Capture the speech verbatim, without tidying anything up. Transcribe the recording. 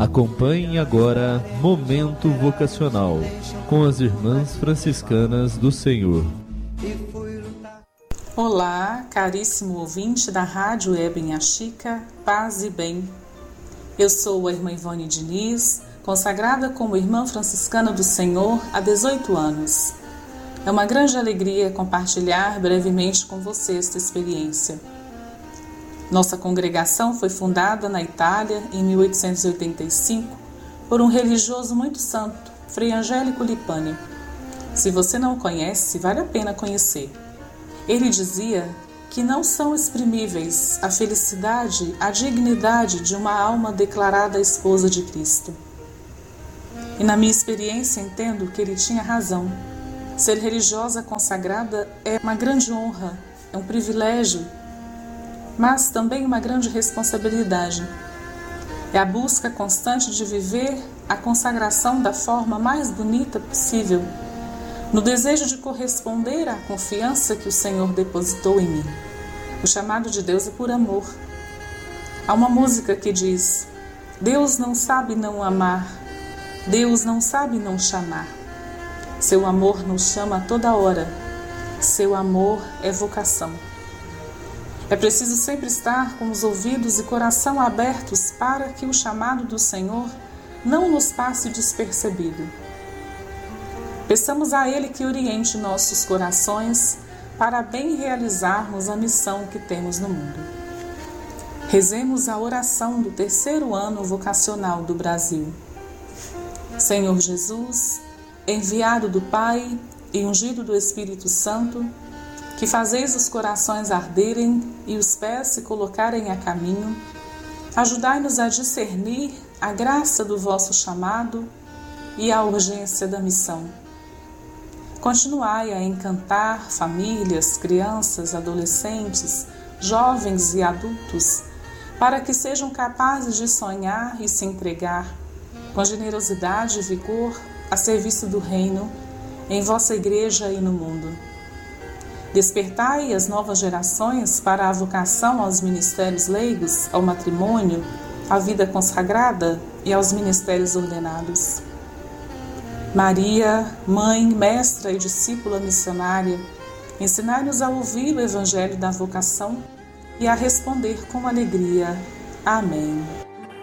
Acompanhe agora Momento Vocacional com as Irmãs Franciscanas do Senhor. Olá, caríssimo ouvinte da Rádio Web Inha Chica, paz e bem. Eu sou a Irmã Ivone Diniz, consagrada como Irmã Franciscana do Senhor há dezoito anos. É uma grande alegria compartilhar brevemente com você esta experiência. Nossa congregação foi fundada na Itália em mil oitocentos e oitenta e cinco por um religioso muito santo, Frei Angélico Lipani. Se você não o conhece, vale a pena conhecer. Ele dizia que não são exprimíveis a felicidade, a dignidade de uma alma declarada esposa de Cristo. E na minha experiência entendo que ele tinha razão. Ser religiosa consagrada é uma grande honra, é um privilégio, mas também uma grande responsabilidade. É a busca constante de viver a consagração da forma mais bonita possível, no desejo de corresponder à confiança que o Senhor depositou em mim. O chamado de Deus é por amor. Há uma música que diz: Deus não sabe não amar, Deus não sabe não chamar. Seu amor nos chama a toda hora, seu amor é vocação. É preciso sempre estar com os ouvidos e coração abertos para que o chamado do Senhor não nos passe despercebido. Peçamos a Ele que oriente nossos corações para bem realizarmos a missão que temos no mundo. Rezemos a oração do terceiro ano vocacional do Brasil. Senhor Jesus, enviado do Pai e ungido do Espírito Santo, que fazeis os corações arderem e os pés se colocarem a caminho, ajudai-nos a discernir a graça do vosso chamado e a urgência da missão. Continuai a encantar famílias, crianças, adolescentes, jovens e adultos, para que sejam capazes de sonhar e se entregar, com generosidade e vigor, a serviço do Reino, em vossa Igreja e no mundo. Despertai as novas gerações para a vocação aos ministérios leigos, ao matrimônio, à vida consagrada e aos ministérios ordenados. Maria, mãe, mestra e discípula missionária, ensinai-nos a ouvir o Evangelho da vocação e a responder com alegria. Amém.